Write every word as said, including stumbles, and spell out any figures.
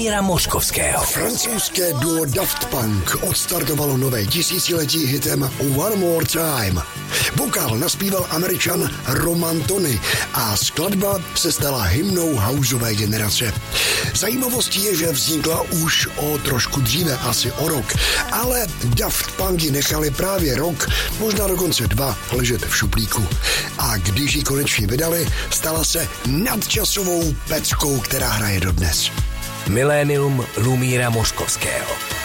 Lumíra Moškovského. Francouzské duo Daft Punk odstartovalo nové tisíciletí hitem One More Time. Vokál naspíval Američan Roman Tony a skladba se stala hymnou houseové generace. Zajímavostí je, že vznikla už o trošku dříve, asi o rok, ale Daft Punky nechali právě rok, možná dokonce dva, ležet v šuplíku. A když ji konečně vydali, stala se nadčasovou peckou, která hraje dodnes. Milénium Lumíra Moškovského.